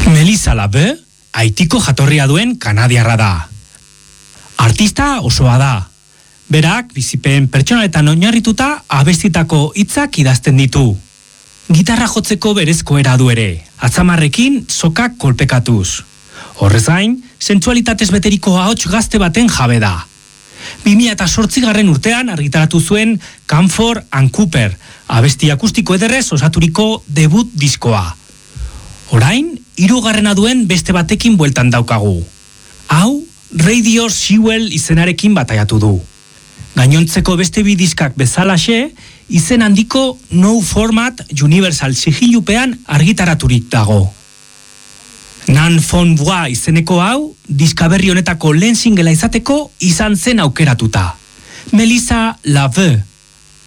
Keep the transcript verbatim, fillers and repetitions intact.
Melissa Lave, Haitiko jatorria duen kanadiarra da. Artista osoa da. Berak, bizipen pertsonaletan oinarrituta abestitako hitzak idazten ditu. Gitarra jotzeko berezko era du ere, atzamarrekin sokak kolpekatuz. Horrez gain, sentsualitatez beteriko ahots gazte baten jabe da. bi mila zortzigarren urtean argitaratu zuen Camphor and Cooper, abesti akustiko ederrez osaturiko debut diskoa. Orain, hirugarrena duen beste batekin bueltan daukagu. Hau, Radio Sewell izenarekin bataiatu du. Gainontzeko beste bi diskak bezalaxe, izen handiko No Format Universal sigilupean argitaraturik dago. Nan Fon Bois izeneko hau, diskaberri honetako lehen singela izateko izan zen aukeratuta. Melissa Lave.